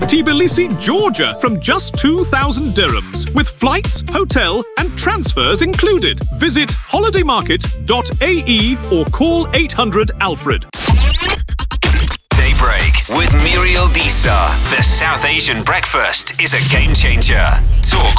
Tbilisi, Georgia from just 2,000 dirhams with flights, hotel and transfers included. Visit holidaymarket.ae or call 800 Alfred. Daybreak with Muriel Disa. The South Asian breakfast is a game changer. Talk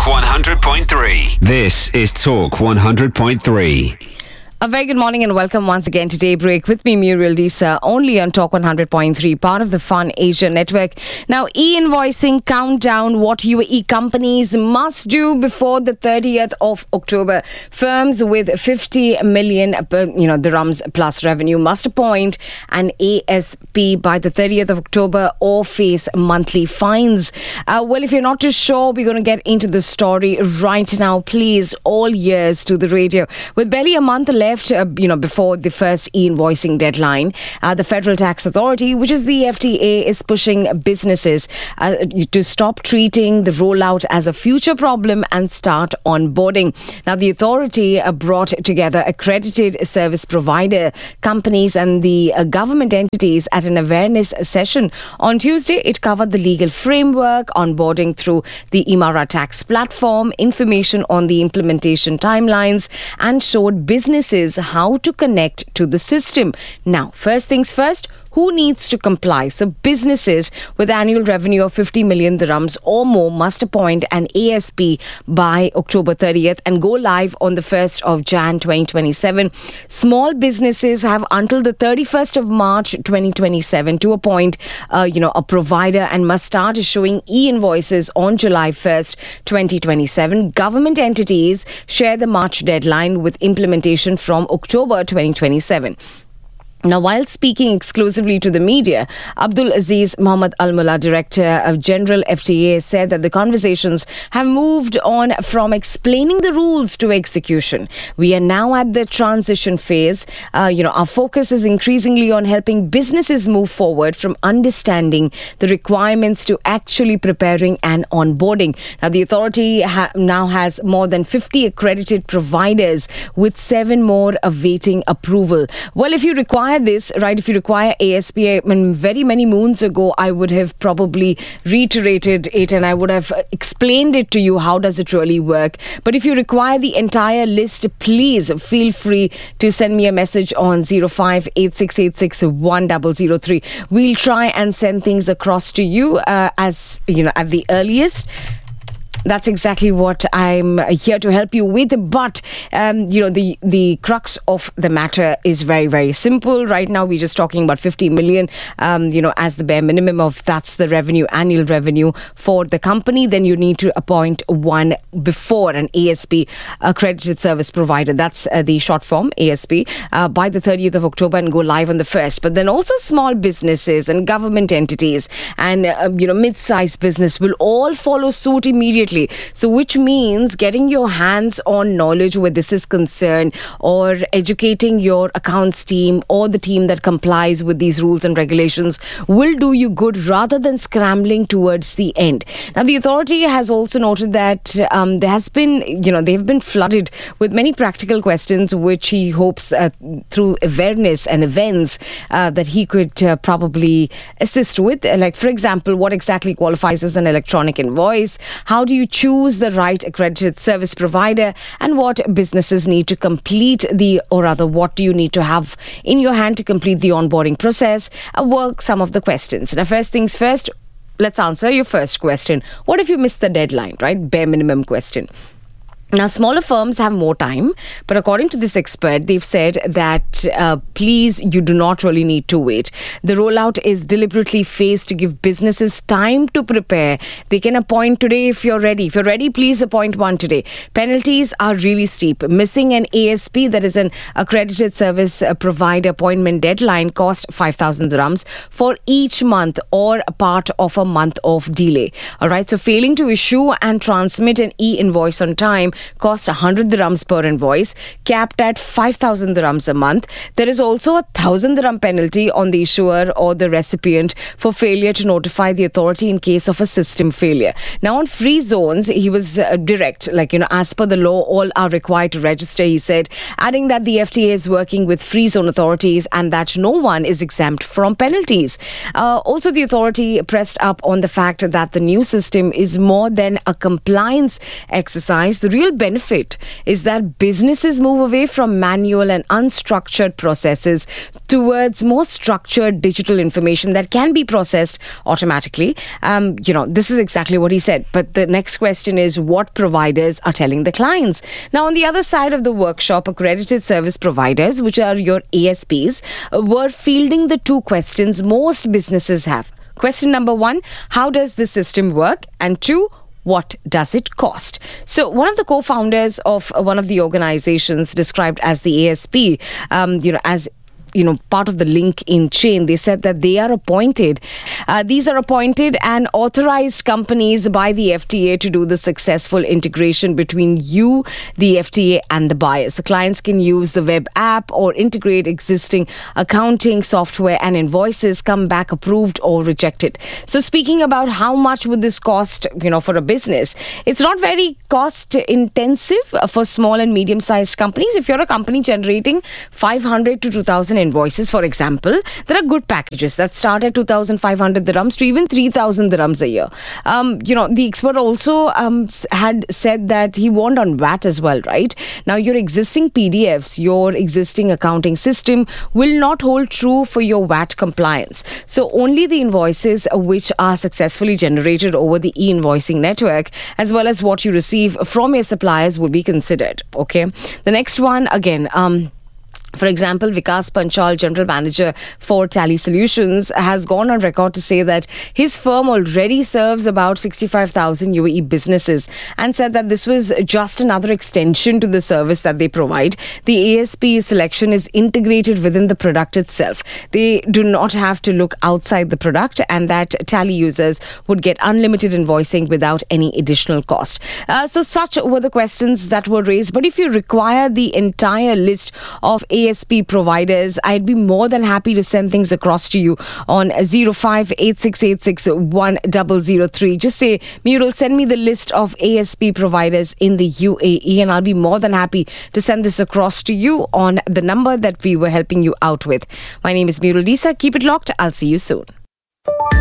100.3. This is Talk 100.3. A very good morning and welcome once again to Daybreak with me, Muriel Disa, only on Talk 100.3, part of the Fun Asia Network. Now, e-invoicing countdown, what UAE companies must do before the 30th of October. Firms with 50 million dirhams plus revenue must appoint an ASP by the 30th of October or face monthly fines. Well, if you're not too sure, we're going to get into the story right now. Please, all ears to the radio. With barely a month left, before the first e-invoicing deadline, the Federal Tax Authority, which is the FTA, is pushing businesses to stop treating the rollout as a future problem and start onboarding. Now, the authority brought together accredited service provider companies and the government entities at an awareness session. On Tuesday, it covered the legal framework, onboarding through the Imara tax platform, information on the implementation timelines, and showed businesses how to connect to the system. Now, first things first, who needs to comply? So businesses with annual revenue of 50 million dirhams or more must appoint an ASP by October 30th and go live on the 1st of Jan 2027. Small businesses have until the 31st of March 2027 to appoint a provider and must start issuing e-invoices on July 1st, 2027. Government entities share the March deadline with implementation from October 2027. Now, while speaking exclusively to the media, Abdul Aziz Mohammed Al Mullah, Director of General FTA, said that the conversations have moved on from explaining the rules to execution. We are now at the transition phase. Our focus is increasingly on helping businesses move forward from understanding the requirements to actually preparing and onboarding. Now, the authority now has more than 50 accredited providers with 7 more awaiting approval. Well, if you require if you require ASP, very many moons ago, I would have probably reiterated it and I would have explained it to you. How does it really work? But if you require the entire list, please feel free to send me a message on 0586861003. We'll try and send things across to you at the earliest. That's exactly what I'm here to help you with. But, the crux of the matter is very, very simple. Right now, we're just talking about 50 million, as the bare minimum of that's the revenue, annual revenue for the company. Then you need to appoint one before an ASP, accredited service provider. That's the short form, ASP, by the 30th of October and go live on the 1st. But then also small businesses and government entities and, mid-sized business will all follow suit immediately. So which means getting your hands on knowledge where this is concerned or educating your accounts team or the team that complies with these rules and regulations will do you good rather than scrambling towards the end. Now, the authority has also noted that there has been, they've been flooded with many practical questions which he hopes through awareness and events that he could probably assist with. Like, for example, what exactly qualifies as an electronic invoice? How do you choose the right accredited service provider, and what businesses need to complete what do you need to have in your hand to complete the onboarding process? Work some of the questions. Now, first things first, let's answer your first question. What if you missed the deadline, right? Bare minimum question. Now, smaller firms have more time, but according to this expert, they've said that please, you do not really need to wait. The rollout is deliberately phased to give businesses time to prepare. They can appoint today if you're ready. If you're ready, please appoint one today. Penalties are really steep. Missing an ASP, that is an accredited service provider appointment deadline, cost 5,000 dirhams for each month or a part of a month of delay. All right, so failing to issue and transmit an e-invoice on time cost 100 dirhams per invoice, capped at 5,000 dirhams a month. There is also a 1,000 dirham penalty on the issuer or the recipient for failure to notify the authority in case of a system failure. Now, on free zones, he was direct, as per the law, all are required to register, he said, adding that the FTA is working with free zone authorities and that no one is exempt from penalties. Also, the authority pressed up on the fact that the new system is more than a compliance exercise. The real benefit is that businesses move away from manual and unstructured processes towards more structured digital information that can be processed automatically. This is exactly what he said. But the next question is what providers are telling the clients. Now, on the other side of the workshop, accredited service providers, which are your ASPs, were fielding the two questions most businesses have. Question number 1, how does this system work? And 2, what does it cost? So one of the co-founders of one of the organizations described as the ASP, as part of the link in chain, they said that they are appointed. These are appointed and authorized companies by the FTA to do the successful integration between you, the FTA, and the buyers. The clients can use the web app or integrate existing accounting software, and invoices come back approved or rejected. So speaking about how much would this cost, for a business, it's not very cost intensive for small and medium-sized companies. If you're a company generating 500 to 2,000 invoices, for example, there are good packages that start at 2,500 dirhams to even 3,000 dirhams a year. The expert also had said that he warned on VAT as well, right? Now, your existing PDFs, your existing accounting system will not hold true for your VAT compliance. So only the invoices which are successfully generated over the e-invoicing network, as well as what you receive from your suppliers, will be considered. Okay. The next one, again, for example, Vikas Panchal, General Manager for Tally Solutions, has gone on record to say that his firm already serves about 65,000 UAE businesses and said that this was just another extension to the service that they provide. The ASP selection is integrated within the product itself. They do not have to look outside the product, and that Tally users would get unlimited invoicing without any additional cost. So such were the questions that were raised. But if you require the entire list of ASP providers, I'd be more than happy to send things across to you on 0586861003. Just say, Muriel, send me the list of ASP providers in the UAE, and I'll be more than happy to send this across to you on the number that we were helping you out with. My name is Muriel Disa. Keep it locked. I'll see you soon.